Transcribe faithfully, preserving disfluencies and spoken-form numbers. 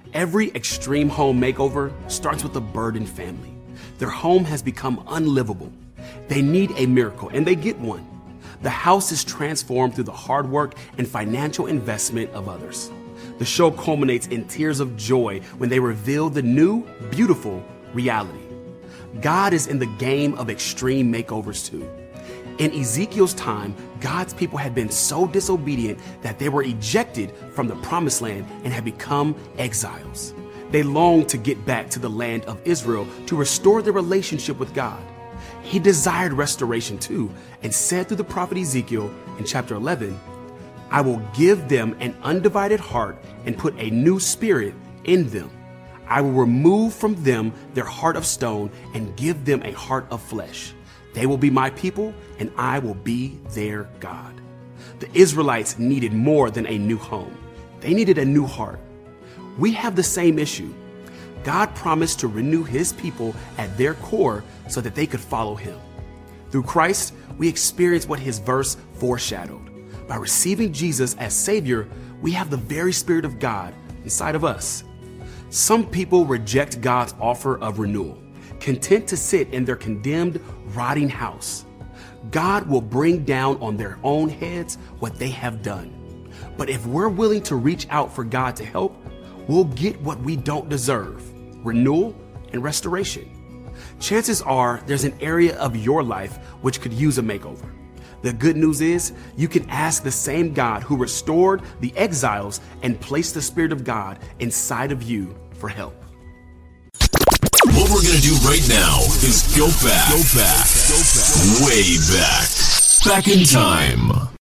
Every extreme home makeover starts with a burdened family. Their home has become unlivable. They need a miracle, and they get one. The house is transformed through the hard work and financial investment of others. The show culminates in tears of joy when they reveal the new, beautiful reality. God is in the game of extreme makeovers too. In Ezekiel's time, God's people had been so disobedient that they were ejected from the promised land and had become exiles. They longed to get back to the land of Israel to restore their relationship with God. He desired restoration too, and said through the prophet Ezekiel in chapter eleven, I will give them an undivided heart and put a new spirit in them. I will remove from them their heart of stone and give them a heart of flesh. They will be my people, and I will be their God. The Israelites needed more than a new home. They needed a new heart. We have the same issue. God promised to renew his people at their core so that they could follow him. Through Christ, we experience what his verse foreshadowed. By receiving Jesus as Savior, we have the very Spirit of God inside of us. Some people reject God's offer of renewal, content to sit in their condemned, rotting house. God will bring down on their own heads what they have done. But if we're willing to reach out for God to help, we'll get what we don't deserve: renewal and restoration. Chances are there's an area of your life which could use a makeover. The good news is you can ask the same God who restored the exiles and placed the Spirit of God inside of you for help. What we're going to do right now is go back, go back, go back, way back, back in time.